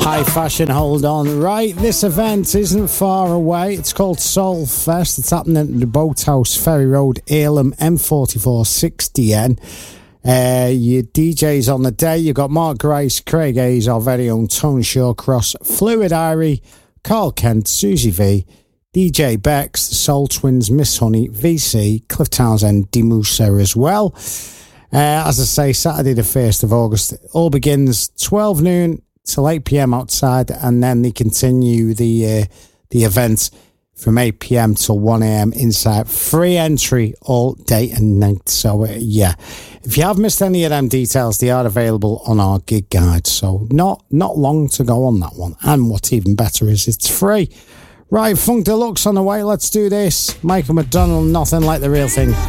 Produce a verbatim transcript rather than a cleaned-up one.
High fashion, hold on. Right, this event isn't far away. It's called Soul Fest. It's happening at the Boathouse, Ferry Road, Earlham, M forty-four six D N. Uh, your D Js on the day, you've got Mark Grice, Craig Hayes, our very own Tony Shawcross, Fluid Irie, Carl Kent, Susie V, D J Bex, the Soul Twins, Miss Honey, V C, Cliff Townsend, D Musa as well. Uh, as I say, Saturday the first of August. It all begins twelve noon till eight p.m. outside, and then they continue the uh, the event from eight p.m. till one a.m. inside. Free entry all day and night. So, uh, yeah. If you have missed any of them details, they are available on our gig guide. So, not not long to go on that one. And what's even better is it's free. Right, Funk Deluxe on the way. Let's do this. Michael McDonald, Nothing Like the Real Thing.